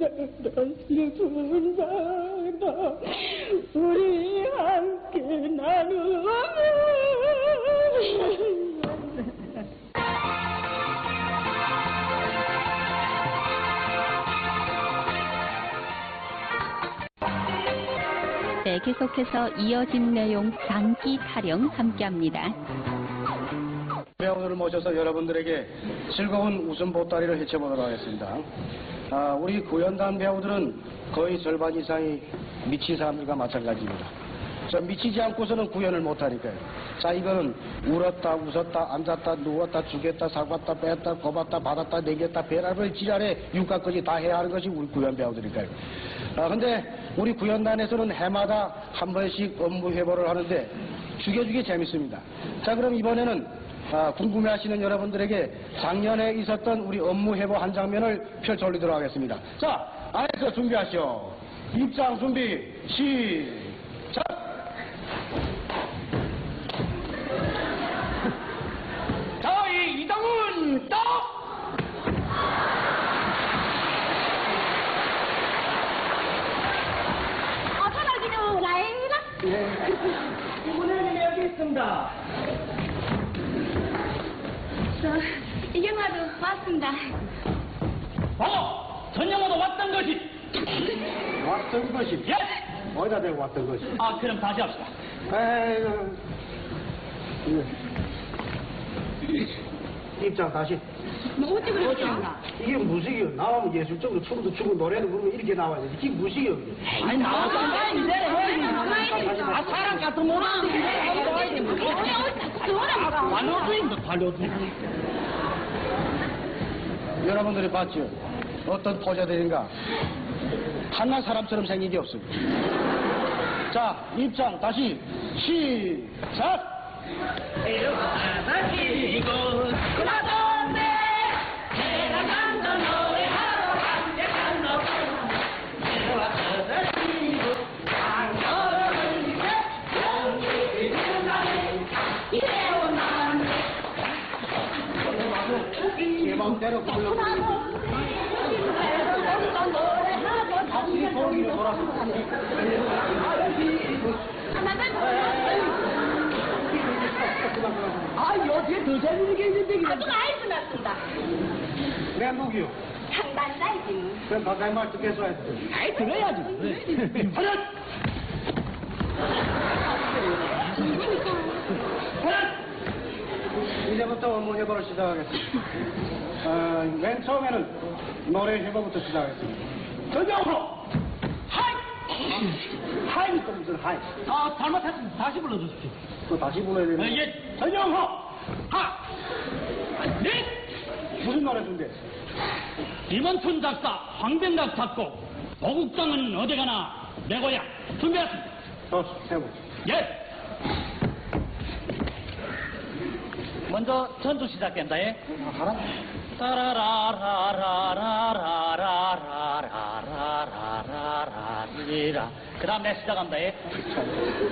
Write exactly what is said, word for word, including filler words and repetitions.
슬픈 사랑 우리 함께 나누며 네, 계속해서 이어진 내용 장기 타령 함께합니다. 배우들을 모셔서 여러분들에게 즐거운 웃음 보따리를 헤쳐보도록 하겠습니다. 아, 우리 구연단 배우들은 거의 절반 이상이 미친 사람들과 마찬가지입니다. 저 미치지 않고서는 구연을 못하니까요. 자, 이거는 울었다, 웃었다, 앉았다, 누웠다, 죽였다, 사갔다, 뺐다, 거봤다, 받았다, 내겼다, 배라별 지랄에 육각까지 다 해야 하는 것이 우리 구연 배우들이니까요. 아, 근데 우리 구연단에서는 해마다 한 번씩 업무 회보를 하는데 죽여주기 재밌습니다. 자, 그럼 이번에는 아, 궁금해하시는 여러분들에게 작년에 있었던 우리 업무 회보 한 장면을 펼쳐 올리도록 하겠습니다. 자, 안에서 준비하시오. 입장 준비 시작. 자, 이 이장훈 딱. 어서 나기는 라인이라? 예. 이분은 여기 있습니다. 저 이경아도 왔습니다. 어! 전영호도 왔던 것이! 왔던 것이. 예! 어디다 대고 왔던 것이. 아, 그럼 다시 합시다. 에이구. 입장 다시. 뭐 어찌 그러죠? 이게 무식이요. 나오면 예술적으로 춤도 추고 노래도 부르면 이렇게 나와야지. 이게 무식이요. 아니, 나와서 가만히 내려. 아, 사람 같은 못 하는데. 관료주인도 관료주인. 여러분들이 봤죠? 어떤 포자들인가? 한낱 사람처럼 생긴 게 없습니다. 자, 입장 다시 시작! 이거 그러던데 내가 간다 노래하러 간대 간다 내가 떠들이고 강서를 용기 있는 이래오 난 제 마음대로 불러. 다시 거기로 돌아서. 아, 여기에 더 재밌는 게 있는데 아주 많이 끝났습니다. 내 무기요. 상단 사이즈. 그럼 가까이 말 듣겠어 해야지. 아이, 들어야지. 하나! 하나! 이제부터 업무 회보를 시작하겠습니다. 어, 맨 처음에는 노래 회보부터 시작하겠습니다. 전영호! 하이! 하이 또 무슨 하이? 아, 잘못했습니다. 다시 불러주십시오. 또 다시 불러야 되는. 아, 예, 전영호! 하! 넷! 무슨 노래 준비했어? 김원춘 작사, 황병락 작곡, 보국장은 어디 가나, 내 고향. 준비했습니다. 더 세고. 예! 먼저 전주 시작된다, 예? 하나? 따라라라라라라라라라라라라. 그 다음 내 시작한다, 예?